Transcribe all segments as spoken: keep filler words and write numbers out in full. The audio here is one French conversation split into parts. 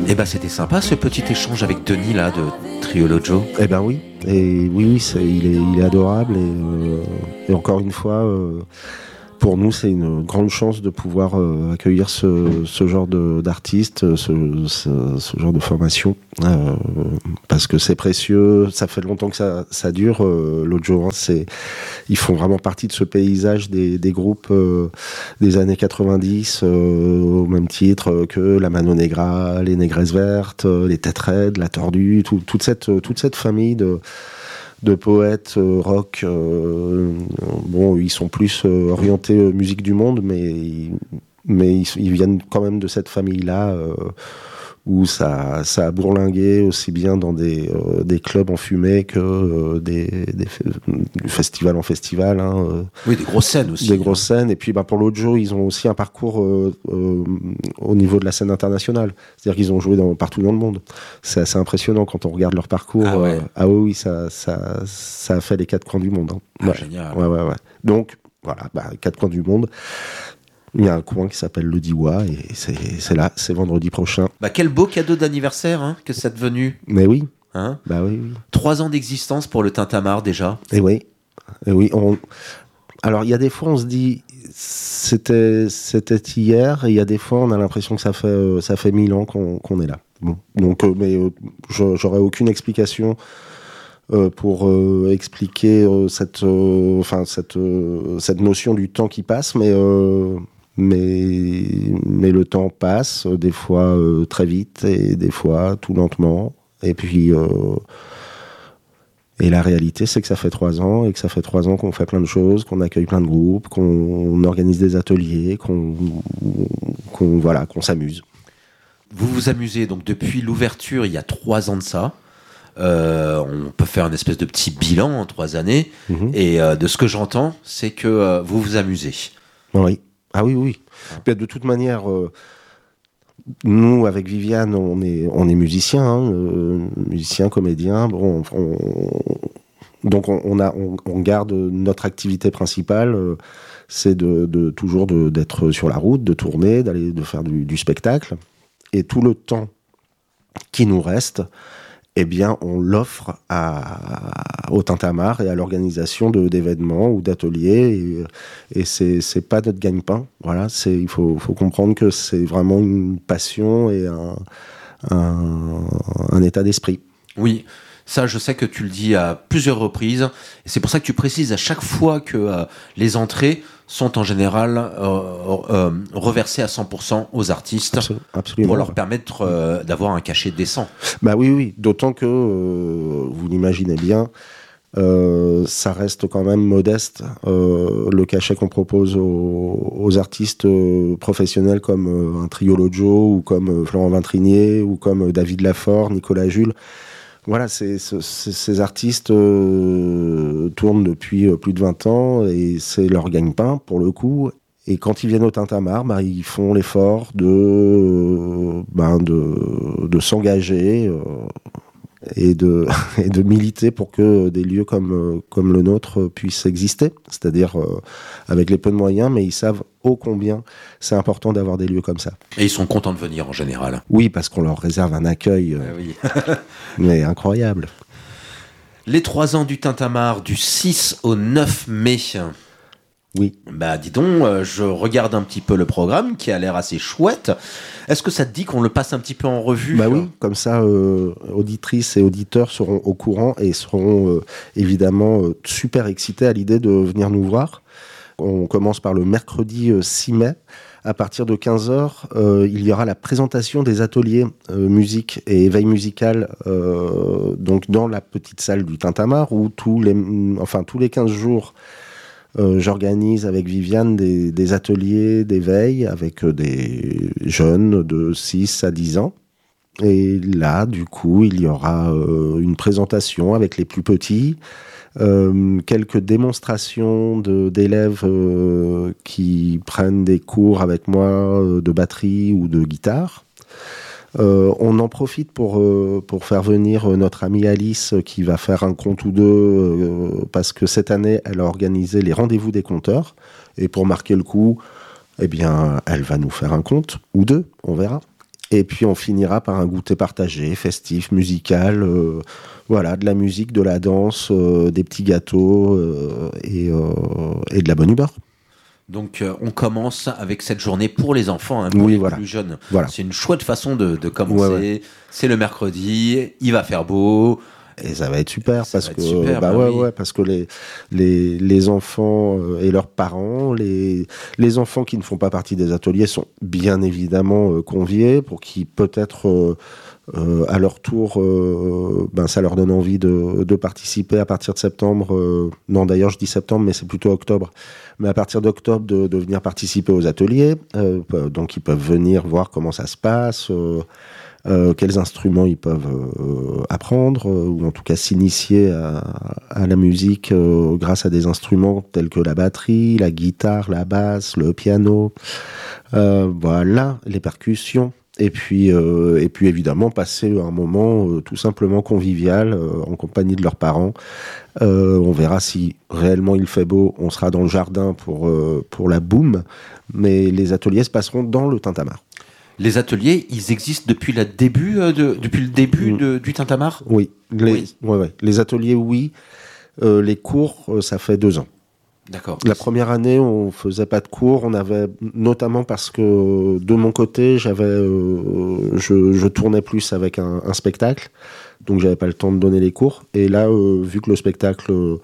Eh ben c'était sympa ce petit échange avec Denis là de Triolojo. Eh ben oui, et oui, oui, c'est, il, est, il est adorable et, euh, et encore une fois, euh, pour nous, c'est une grande chance de pouvoir euh, accueillir ce, ce genre de, d'artistes, ce, ce, ce genre de formation, euh, parce que c'est précieux. Ça fait longtemps que ça, ça dure. Euh, Lojo, hein, c'est, ils font vraiment partie de ce paysage des, des groupes euh, des années quatre-vingt-dix, euh, au même titre que la Mano Negra, les Négresses Vertes, les Têtes Raides, la Tordue, tout, toute cette, toute cette famille de de poètes euh, rock. Euh, bon, ils sont plus euh, orientés euh, musique du monde, mais mais ils, ils viennent quand même de cette famille-là euh, où ça ça a bourlingué aussi bien dans des euh, des clubs en fumée que euh, des, des du festival en festival. Hein, euh, oui, des grosses scènes aussi. Des grosses scènes. Et puis, bah pour Lojo, ils ont aussi un parcours euh, euh, au niveau de la scène internationale. C'est-à-dire qu'ils ont joué dans, partout dans le monde. C'est assez impressionnant quand on regarde leur parcours. Ah ouais. Euh, ah oui, ça, ça, ça a fait les quatre coins du monde. Hein. Ah, ouais. génial. Ouais, ouais, ouais. Donc, voilà, bah, quatre coins du monde. Il y a un coin qui s'appelle le Diwa et c'est, c'est là, c'est vendredi prochain. Bah, quel beau cadeau d'anniversaire hein, que c'est devenu. Mais oui. Hein bah oui, oui. Trois ans d'existence pour le Tintamarre déjà. Et oui. Et oui, on... Alors, il y a des fois, on se dit, c'était, c'était hier, et il y a des fois, on a l'impression que ça fait, euh, ça fait mille ans qu'on, qu'on est là. Bon. Donc, euh, mais euh, j'aurais aucune explication euh, pour euh, expliquer euh, cette, euh, enfin, cette, euh, cette notion du temps qui passe, mais, euh, mais, mais le temps passe, des fois euh, très vite, et des fois tout lentement. Et puis... Euh, Et la réalité, c'est que ça fait trois ans, et que ça fait trois ans qu'on fait plein de choses, qu'on accueille plein de groupes, qu'on organise des ateliers, qu'on, qu'on, voilà, qu'on s'amuse. Vous vous amusez donc depuis l'ouverture, il y a trois ans de ça. Euh, on peut faire une espèce de petit bilan en trois années. Mmh. Et euh, de ce que j'entends, c'est que euh, vous vous amusez. Oui. Ah oui, oui. Ah. De toute manière... Euh, Nous, avec Viviane, on est, on est musiciens, hein, euh, musiciens, comédiens. Bon, on, on, donc on, on, a, on, on garde notre activité principale, euh, c'est de, de toujours de, d'être sur la route, de tourner, d'aller, de faire du, du spectacle. Et tout le temps qui nous reste, eh bien, on l'offre à, au Tintamarre et à l'organisation de, d'événements ou d'ateliers. Et, et c'est, c'est pas notre gagne-pain. Voilà, c'est, il faut, faut comprendre que c'est vraiment une passion et un, un, un état d'esprit. Oui, ça, je sais que tu le dis à plusieurs reprises. Et c'est pour ça que tu précises à chaque fois que euh, les entrées sont en général euh, euh, reversées à cent pour cent aux artistes. Absolument, absolument. Pour leur permettre euh, d'avoir un cachet décent. Bah oui, oui. D'autant que, euh, vous l'imaginez bien, euh, ça reste quand même modeste, euh, le cachet qu'on propose aux, aux artistes euh, professionnels comme euh, un Trio Lojo ou comme euh, Florent Vintrinier ou comme euh, David Lafort, Nicolas Jules. Voilà, c'est, c'est, ces artistes euh, tournent depuis euh, plus de vingt ans et c'est leur gagne-pain pour le coup. Et quand ils viennent au Tintamarre, bah, ils font l'effort de, euh, bah, de, de s'engager euh, et, de, et de militer pour que des lieux comme, comme le nôtre puissent exister. C'est-à-dire euh, avec les peu de moyens, mais ils savent ô combien c'est important d'avoir des lieux comme ça. Et ils sont contents de venir en général. Oui, parce qu'on leur réserve un accueil euh, ah oui. mais incroyable. Les trois ans du Tintamarre du six au neuf mai. Oui. Bah dis donc, euh, je regarde un petit peu le programme qui a l'air assez chouette. Est-ce que ça te dit qu'on le passe un petit peu en revue ? Bah oui, comme ça, euh, auditrices et auditeurs seront au courant et seront euh, évidemment euh, super excités à l'idée de venir nous voir. On commence par le mercredi euh, six mai. À partir de quinze heures, euh, il y aura la présentation des ateliers euh, musique et éveil musical euh, donc dans la petite salle du Tintamarre où tous les, enfin, tous les quinze jours, Euh, j'organise avec Viviane des, des ateliers d'éveil avec euh, des jeunes de six à dix ans. Et là, du coup, il y aura euh, une présentation avec les plus petits, euh, quelques démonstrations de, d'élèves euh, qui prennent des cours avec moi euh, de batterie ou de guitare. Euh, on en profite pour, euh, pour faire venir euh, notre amie Alice euh, qui va faire un conte ou deux euh, parce que cette année elle a organisé les rendez-vous des conteurs et pour marquer le coup, eh bien, elle va nous faire un conte ou deux, on verra. Et puis on finira par un goûter partagé, festif, musical, euh, voilà, de la musique, de la danse, euh, des petits gâteaux euh, et, euh, et de la bonne humeur. Donc euh, on commence avec cette journée pour les enfants, hein, pour Oui, les voilà. plus jeunes. Voilà. C'est une chouette façon de, de commencer. Ouais, ouais. C'est le mercredi, il va faire beau. Et ça va être super Ça parce va être que super, bah bah ouais oui. ouais parce que les les les enfants euh, et leurs parents, les les enfants qui ne font pas partie des ateliers sont bien évidemment euh, conviés pour qu'ils peut-être euh, euh, à leur tour euh, ben ça leur donne envie de de participer à partir de septembre. Euh, non d'ailleurs je dis septembre mais c'est plutôt octobre. Mais à partir d'octobre de, de venir participer aux ateliers, euh, donc ils peuvent venir voir comment ça se passe. Euh, Euh, quels instruments ils peuvent euh, apprendre, euh, ou en tout cas s'initier à, à la musique euh, grâce à des instruments tels que la batterie, la guitare, la basse, le piano, euh, voilà, les percussions. Et puis, euh, et puis évidemment passer un moment euh, tout simplement convivial euh, en compagnie de leurs parents. Euh, on verra si réellement il fait beau, on sera dans le jardin pour, euh, pour la boum, mais les ateliers se passeront dans le Tintamarre. Les ateliers, ils existent depuis, la début, euh, de, depuis le début Mm. de, du Tintamarre ? Oui, les, Oui. ouais, ouais. Les ateliers, oui. Euh, les cours, euh, ça fait deux ans. D'accord. La première année, on faisait pas de cours. On avait, notamment parce que de mon côté, j'avais, euh, je, je tournais plus avec un, un spectacle, donc j'avais pas le temps de donner les cours. Et là, euh, vu que le spectacle euh,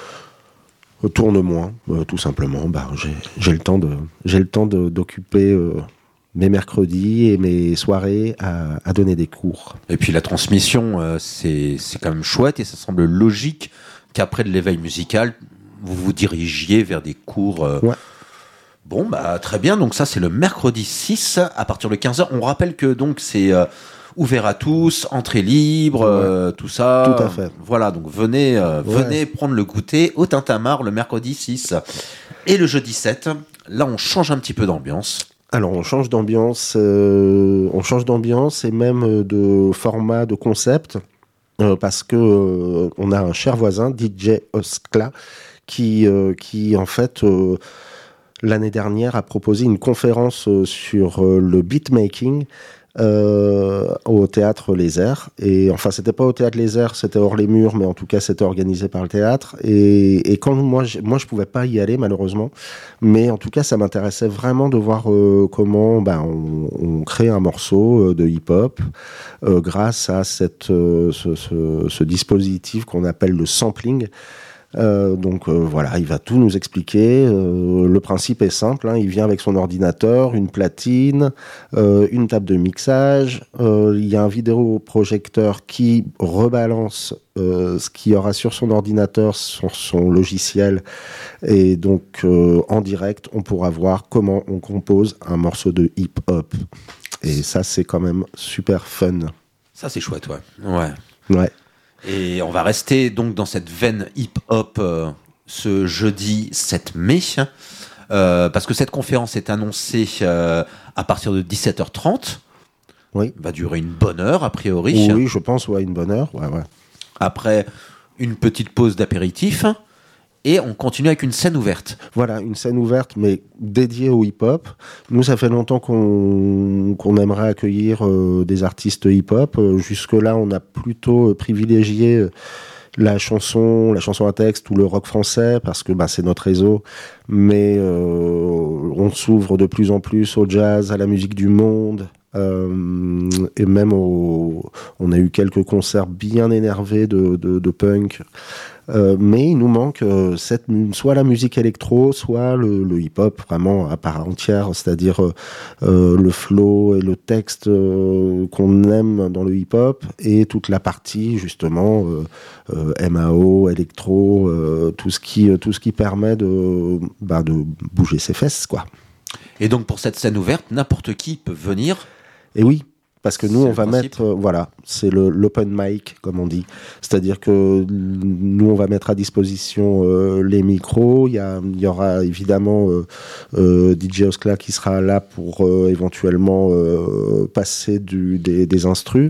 tourne moins, euh, tout simplement, bah, j'ai, j'ai le temps de, j'ai le temps de, d'occuper euh, mes mercredis et mes soirées à, à donner des cours. Et puis la transmission, euh, c'est, c'est quand même chouette et ça semble logique qu'après de l'éveil musical, vous vous dirigiez vers des cours. Euh... Ouais. Bon, bah très bien. Donc ça, c'est le mercredi six à partir de quinze heures. On rappelle que donc c'est euh, ouvert à tous, entrée libre, Ouais. euh, tout ça. Tout à fait. Voilà, donc venez, euh, Ouais. venez prendre le goûter au Tintamarre le mercredi six. Et le jeudi sept, là, on change un petit peu d'ambiance. Alors on change d'ambiance, euh, on change d'ambiance et même euh, de format, de concept, euh, parce que euh, on a un cher voisin, D J Oskla, qui euh, qui en fait euh, l'année dernière a proposé une conférence euh, sur euh, le beatmaking euh, au théâtre Les Airs. Et enfin, c'était pas au théâtre Les Airs, c'était hors les murs, mais en tout cas, c'était organisé par le théâtre. Et, et quand moi, je, moi, je pouvais pas y aller malheureusement, mais en tout cas, ça m'intéressait vraiment de voir euh, comment, ben, on, on crée un morceau euh, de hip-hop euh, grâce à cette, euh, ce, ce, ce dispositif qu'on appelle le sampling. Euh, donc euh, voilà, il va tout nous expliquer. Euh, le principe est simple, hein, il vient avec son ordinateur, une platine, euh, une table de mixage. Euh, il y a un vidéoprojecteur qui rebalance euh, ce qu'il y aura sur son ordinateur, sur son logiciel. Et donc euh, en direct, on pourra voir comment on compose un morceau de hip-hop. Et ça, c'est quand même super fun. Ça, c'est chouette, ouais. Ouais. Ouais. Et on va rester donc dans cette veine hip-hop euh, ce jeudi sept mai, euh, parce que cette conférence est annoncée euh, à partir de dix-sept heures trente. Oui. Va durer une bonne heure, a priori. Oui, je pense, ouais, une bonne heure. Ouais, ouais. Après, une petite pause d'apéritif. Et on continue avec une scène ouverte. Voilà, une scène ouverte, mais dédiée au hip-hop. Nous, ça fait longtemps qu'on qu'on aimerait accueillir euh, des artistes hip-hop. Euh, jusque-là, on a plutôt euh, privilégié euh, la chanson, la chanson à texte ou le rock français, parce que bah, c'est notre réseau. Mais euh, on s'ouvre de plus en plus au jazz, à la musique du monde. Euh, et même au, on a eu quelques concerts bien énervés de, de, de punk. Euh, mais il nous manque euh, cette, soit la musique électro, soit le, le hip-hop vraiment à part entière, c'est-à-dire euh, le flow et le texte euh, qu'on aime dans le hip-hop et toute la partie justement euh, euh, M A O, électro, euh, tout ce qui tout ce qui permet de bah, de bouger ses fesses, quoi. Et donc pour cette scène ouverte, n'importe qui peut venir. Et oui. Parce que nous, C'est on le va principe. mettre, euh, voilà, c'est le, l'open mic, comme on dit. C'est-à-dire que nous, on va mettre à disposition euh, les micros. Il y, a, il y aura évidemment euh, euh, D J Oskla qui sera là pour euh, éventuellement euh, passer du, des, des instrus.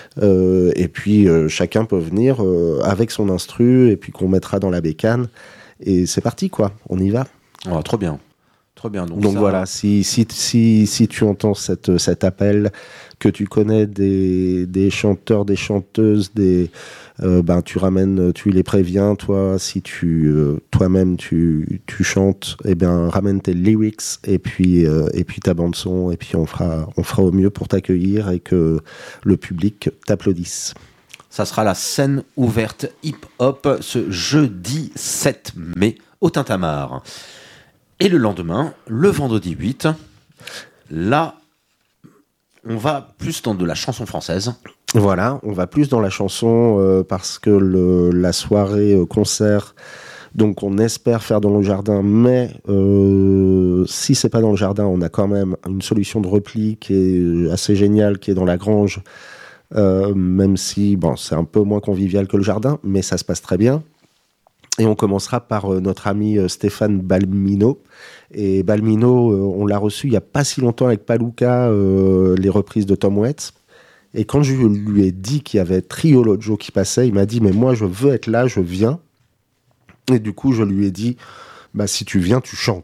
Euh, et puis, euh, chacun peut venir euh, avec son instru et puis qu'on mettra dans la bécane. Et c'est parti, quoi. On y va. Oh, trop bien. Très bien. Donc, Donc ça... voilà, si, si, si, si tu entends cette, cet appel, que tu connais des, des chanteurs, des chanteuses, des, euh, ben, tu ramènes, tu les préviens, toi, si tu, euh, toi-même tu, tu chantes, eh bien, ramène tes lyrics et puis, euh, et puis ta bande-son, et puis on fera, on fera au mieux pour t'accueillir et que le public t'applaudisse. Ça sera la scène ouverte hip-hop ce jeudi sept mai au Tintamarre. Et le lendemain, le vendredi huit, là, on va plus dans de la chanson française. Voilà, on va plus dans la chanson euh, parce que le, la soirée euh, concert, donc on espère faire dans le jardin, mais euh, si c'est pas dans le jardin, on a quand même une solution de repli qui est assez géniale, qui est dans la grange, euh, même si bon, c'est un peu moins convivial que le jardin, mais ça se passe très bien. Et on commencera par euh, notre ami euh, Stéphane Balmino. Et Balmino, euh, on l'a reçu il n'y a pas si longtemps avec Palooka, euh, les reprises de Tom Waits. Et quand je lui ai dit qu'il y avait Trio Lojo qui passait, il m'a dit « Mais moi, je veux être là, je viens. » Et du coup, je lui ai dit bah, « Si tu viens, tu chantes. »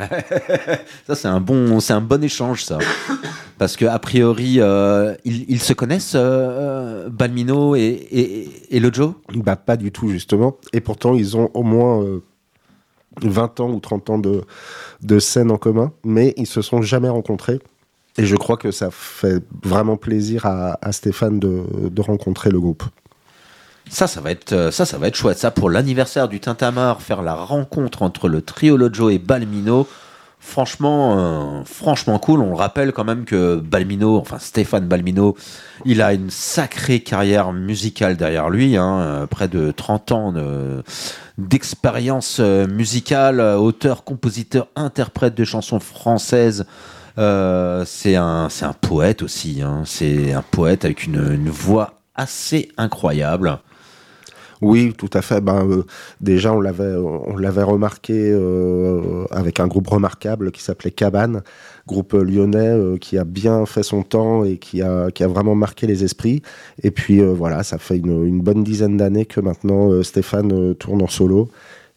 Ça, c'est un bon, c'est un bon échange, ça. Parce qu'a priori, euh, ils, ils se connaissent, euh, Balmino et, et, et Lojo ? Bah, pas du tout, justement. Et pourtant, ils ont au moins euh, vingt ans ou trente ans de, de scène en commun, mais ils se sont jamais rencontrés. Et je crois que ça fait vraiment plaisir à, à Stéphane de, de rencontrer le groupe. Ça, ça va être, ça, ça va être chouette. Ça, pour l'anniversaire du Tintamarre, faire la rencontre entre le Trio Lojo et Balmino, franchement, euh, franchement cool. On le rappelle quand même que Balmino, enfin Stéphane Balmino, il a une sacrée carrière musicale derrière lui, hein, euh, près de trente ans de, d'expérience euh, musicale, auteur, compositeur, interprète de chansons françaises. Euh, c'est un, c'est un poète aussi. Hein. C'est un poète avec une, une voix assez incroyable. Oui, tout à fait. Ben, euh, déjà, on l'avait, on l'avait remarqué euh, avec un groupe remarquable qui s'appelait Cabane, groupe lyonnais euh, qui a bien fait son temps et qui a, qui a vraiment marqué les esprits. Et puis euh, voilà, ça fait une, une bonne dizaine d'années que maintenant euh, Stéphane euh, tourne en solo.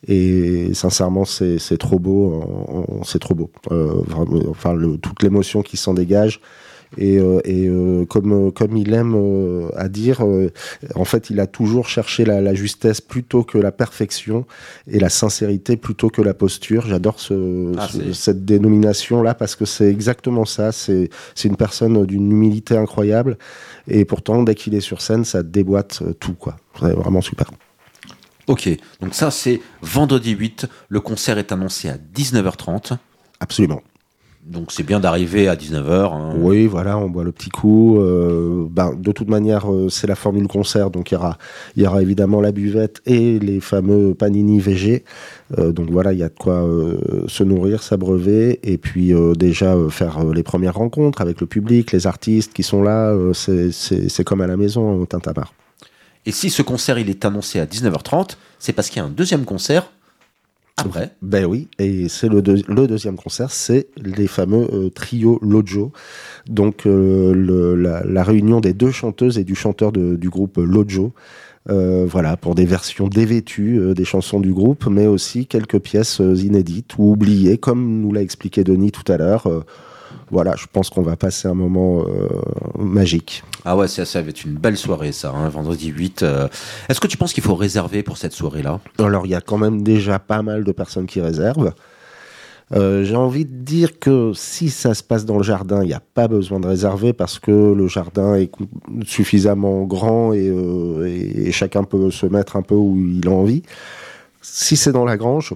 Et sincèrement, c'est, c'est trop beau. Euh, c'est trop beau. Euh, vraiment, enfin, le, toute l'émotion qui s'en dégage. Et, euh, et euh, comme, comme il aime euh, à dire, euh, en fait, il a toujours cherché la, la justesse plutôt que la perfection et la sincérité plutôt que la posture. J'adore ce, ah, ce, cette dénomination-là parce que c'est exactement ça. C'est, c'est une personne d'une humilité incroyable et pourtant, dès qu'il est sur scène, ça déboîte tout, quoi. C'est vraiment super. Ok, donc ça, c'est vendredi huit. Le concert est annoncé à dix-neuf heures trente. Absolument. Donc c'est bien d'arriver à dix-neuf heures. Hein. Oui, voilà, on boit le petit coup. Euh, ben, de toute manière, euh, c'est la formule concert, donc il y aura, il y aura évidemment la buvette et les fameux panini V G. Euh, donc voilà, il y a de quoi euh, se nourrir, s'abreuver, et puis euh, déjà euh, faire euh, les premières rencontres avec le public, les artistes qui sont là. Euh, c'est, c'est, c'est comme à la maison au Tintamarre. Et si ce concert il est annoncé à dix-neuf heures trente, c'est parce qu'il y a un deuxième concert après. Ben oui, et c'est le, deux, le deuxième concert, c'est les fameux euh, Trio Lojo. Donc euh, le, la, la réunion des deux chanteuses et du chanteur de, du groupe Lojo. Euh, voilà, pour des versions dévêtues euh, des chansons du groupe, mais aussi quelques pièces euh, inédites ou oubliées, comme nous l'a expliqué Denis tout à l'heure. Euh, voilà, je pense qu'on va passer un moment euh, magique. Ah ouais, ça, ça va être une belle soirée, ça, hein, vendredi huit. Euh... Est-ce que tu penses qu'il faut réserver pour cette soirée-là ? Alors, il y a quand même déjà pas mal de personnes qui réservent. Euh, j'ai envie de dire que si ça se passe dans le jardin, il n'y a pas besoin de réserver parce que le jardin est suffisamment grand et, euh, et, et chacun peut se mettre un peu où il a envie. Si c'est dans la grange,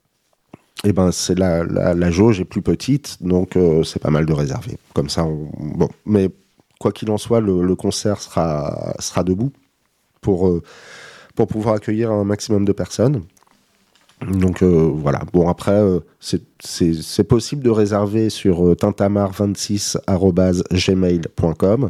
eh ben, c'est la, la, la jauge est plus petite, donc euh, c'est pas mal de réserver. Comme ça, on... bon. Mais quoi qu'il en soit, le, le concert sera, sera debout pour, euh, pour pouvoir accueillir un maximum de personnes. Donc euh, voilà. Bon, après, euh, c'est, c'est, c'est possible de réserver sur euh, tintamarre vingt-six arobase gmail point com.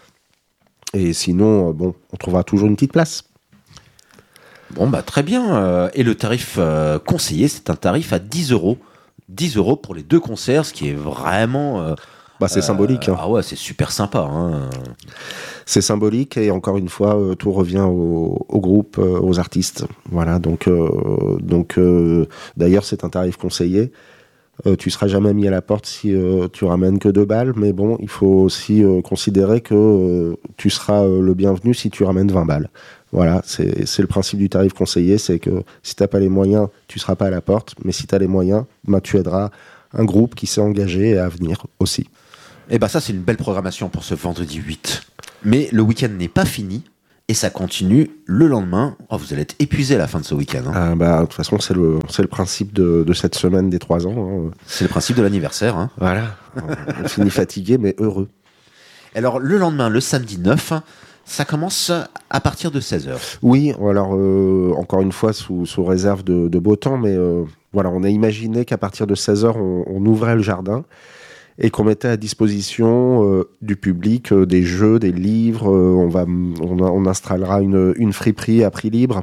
Et sinon, euh, bon, on trouvera toujours une petite place. Bon, bah très bien. Et le tarif euh, conseillé, c'est un tarif à dix euros. dix euros pour les deux concerts, ce qui est vraiment... Euh, bah, c'est euh, symbolique. Hein. Ah ouais, c'est super sympa. Hein. C'est symbolique et encore une fois, euh, tout revient au, au groupe, euh, aux artistes. Voilà, donc, euh, donc euh, d'ailleurs, c'est un tarif conseillé. Euh, tu seras jamais mis à la porte si euh, tu ramènes que deux balles, mais bon, il faut aussi euh, considérer que euh, tu seras euh, le bienvenu si tu ramènes vingt balles. Voilà, c'est, c'est le principe du tarif conseillé, c'est que si t'as pas les moyens, tu seras pas à la porte, mais si t'as les moyens, bah, tu aideras un groupe qui s'est engagé à venir aussi. Et bah ça, c'est une belle programmation pour ce vendredi huit. Mais le week-end n'est pas fini. Et ça continue le lendemain. Oh, vous allez être épuisé à la fin de ce week-end. Hein. Ah bah, de toute façon, c'est le, c'est le principe de, de cette semaine des trois ans. Hein. C'est le principe de l'anniversaire. Hein. Voilà. On finit fatigué, mais heureux. Alors, le lendemain, le samedi neuf, ça commence à partir de seize heures. Oui, alors, euh, encore une fois, sous, sous réserve de, de beau temps, mais euh, voilà, on a imaginé qu'à partir de seize heures, on, on ouvrait le jardin et qu'on mettait à disposition euh, du public euh, des jeux, des livres. Euh, on, va, on, on installera une, une friperie à prix libre.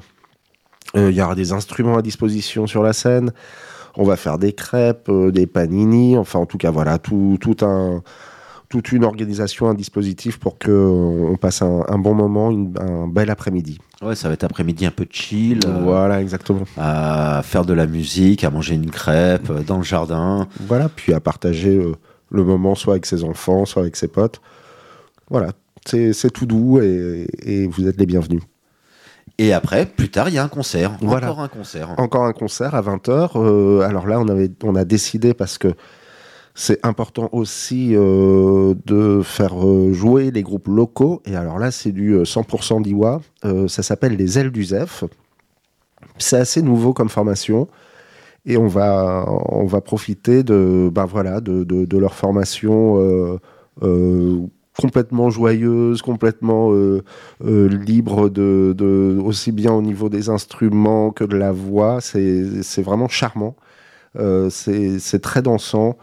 Il euh, y aura des instruments à disposition sur la scène. On va faire des crêpes, euh, des panini. Enfin, en tout cas, voilà, tout, tout un, toute une organisation, un dispositif pour qu'on euh, passe un, un bon moment, une, un bel après-midi. Ouais, ça va être après-midi un peu chill. Euh, voilà, exactement. À faire de la musique, à manger une crêpe euh, dans le jardin. Voilà, puis à partager... Euh, le moment, soit avec ses enfants, soit avec ses potes. Voilà, c'est, c'est tout doux et, et vous êtes les bienvenus. Et après, plus tard, il y a un concert. Voilà. Encore un concert. Encore un concert à vingt heures. Euh, alors là, on, avait, on a décidé, parce que c'est important aussi euh, de faire euh, jouer les groupes locaux. Et alors là, c'est du cent pour cent d'Iwa. Euh, ça s'appelle les Ailes du Zef. C'est assez nouveau comme formation. Et on va, on va profiter de, ben voilà, de, de, de leur formation euh, euh, complètement joyeuse, complètement euh, euh, libre, de, de, aussi bien au niveau des instruments que de la voix. C'est, c'est vraiment charmant. Euh, c'est, c'est très dansant,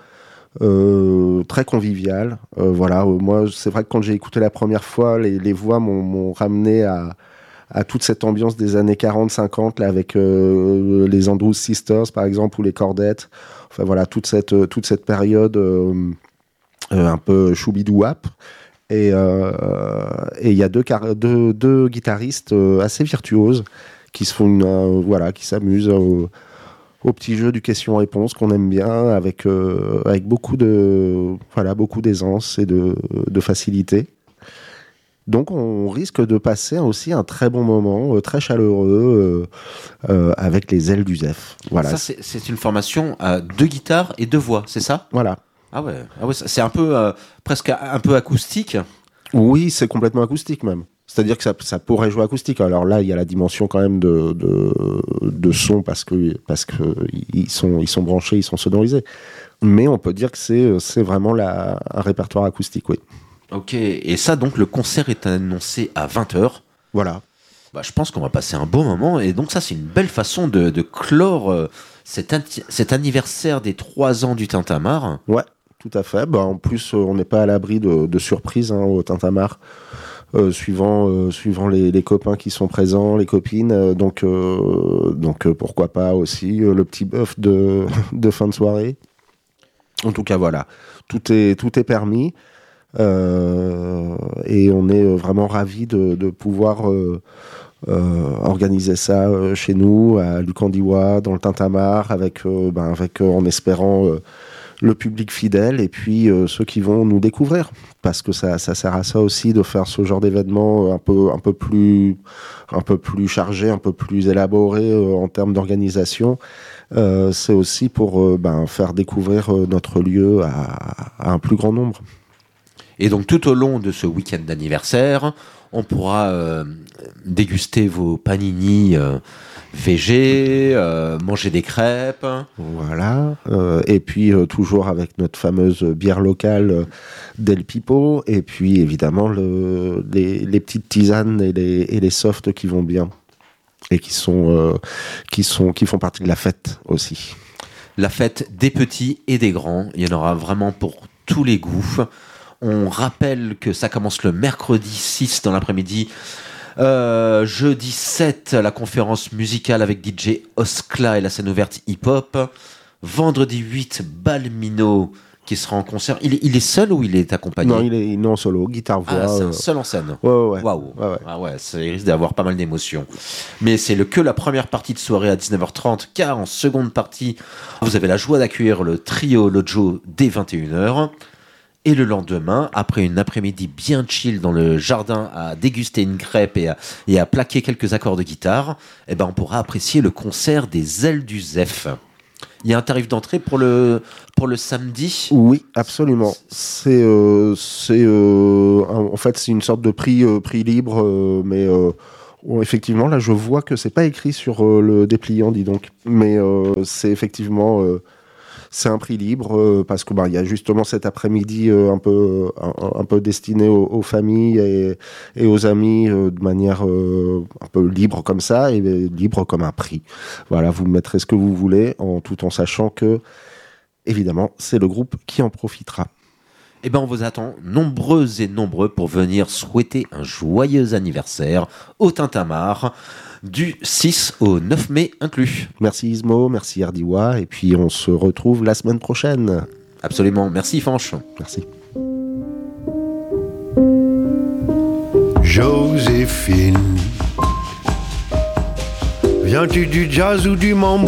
euh, très convivial. Euh, voilà, moi, c'est vrai que quand j'ai écouté la première fois, les, les voix m'ont, m'ont ramené à... à toute cette ambiance des années quarante cinquante, là, avec euh, les Andrews Sisters, par exemple, ou les Cordettes. Enfin, voilà, toute cette, toute cette période euh, euh, un peu choubidouap. Et il euh, et y a deux, car- deux, deux guitaristes euh, assez virtuoses qui, se font une, euh, voilà, qui s'amusent au, au petit jeu du question-réponse qu'on aime bien, avec, euh, avec beaucoup, de, voilà, beaucoup d'aisance et de, de facilité. Donc on risque de passer aussi un très bon moment, euh, très chaleureux, euh, euh, avec les Ailes du Zef. Voilà. Ça, c'est, c'est une formation à deux guitares et deux voix, c'est ça ? Voilà. Ah ouais, ah ouais, c'est un peu, euh, presque un peu acoustique. Oui, c'est complètement acoustique même. C'est-à-dire que ça, ça pourrait jouer acoustique. Alors là, il y a la dimension quand même de, de, de son parce que, parce que ils sont, ils sont branchés, ils sont sonorisés. Mais on peut dire que c'est, c'est vraiment la, un répertoire acoustique, oui. Ok, et ça donc le concert est annoncé à vingt heures. Voilà. Bah, je pense qu'on va passer un beau moment et donc ça c'est une belle façon de, de clore euh, cet, anti- cet anniversaire des trois ans du Tintamarre. Ouais, tout à fait. Bah, en plus, euh, on n'est pas à l'abri de, de surprises hein, au Tintamarre, euh, suivant, euh, suivant les, les copains qui sont présents, les copines. Euh, donc, euh, donc euh, pourquoi pas aussi euh, le petit bœuf de, de fin de soirée. En tout cas, voilà, tout est, tout est permis. Euh, et on est vraiment ravis de, de pouvoir euh, euh, organiser ça euh, chez nous, à Lucandiwa, dans le Tintamarre, avec, euh, ben, avec euh, en espérant euh, le public fidèle et puis euh, ceux qui vont nous découvrir, parce que ça, ça sert à ça aussi de faire ce genre d'événement un peu, un peu plus, un peu plus chargé, un peu plus élaboré euh, en termes d'organisation. Euh, c'est aussi pour euh, ben, faire découvrir euh, notre lieu à, à un plus grand nombre. Et donc tout au long de ce week-end d'anniversaire, on pourra euh, déguster vos panini euh, végé, euh, manger des crêpes. Voilà. Euh, et puis euh, toujours avec notre fameuse bière locale euh, Del Pipo. Et puis évidemment le, les, les petites tisanes et les, et les softs qui vont bien et qui sont, euh, qui sont qui font partie de la fête aussi. La fête des petits et des grands. Il y en aura vraiment pour tous les goûts. On rappelle que ça commence le mercredi six dans l'après-midi. Euh, jeudi sept, la conférence musicale avec D J Oskla et la scène ouverte hip-hop. Vendredi huit, Balmino qui sera en concert. Il est, il est seul ou il est accompagné? Non, il est, il est en solo, guitare-voix. Ah, c'est euh... un seul en scène. Ouais, ouais, ouais. Waouh. Ouais, ouais. Ah ouais, ça risque d'avoir pas mal d'émotions. Mais c'est le, que la première partie de soirée à dix-neuf heures trente, car en seconde partie, vous avez la joie d'accueillir le trio Lojo dès vingt et une heures. Et le lendemain, après une après-midi bien chill dans le jardin à déguster une crêpe et à, et à plaquer quelques accords de guitare, eh ben on pourra apprécier le concert des Ailes du Zef. Il y a un tarif d'entrée pour le, pour le samedi? Oui, absolument. C'est, euh, c'est euh, en fait, c'est une sorte de prix, euh, prix libre, euh, mais euh, oh, effectivement, là, je vois que c'est pas écrit sur euh, le dépliant, dis donc. Mais euh, c'est effectivement, euh, c'est un prix libre euh, parce que bah, il y a justement cet après-midi euh, un peu, un, un peu destiné aux, aux familles et, et aux amis euh, de manière euh, un peu libre comme ça et libre comme un prix. Voilà, vous mettrez ce que vous voulez, en tout en sachant que évidemment, c'est le groupe qui en profitera. Eh ben, on vous attend nombreux et nombreux pour venir souhaiter un joyeux anniversaire au Tintamarre du six au neuf mai inclus. Merci Ismo, merci Ardiwa, et puis on se retrouve la semaine prochaine. Absolument, merci Fanche. Merci. Joséphine, viens-tu du jazz ou du mambo ?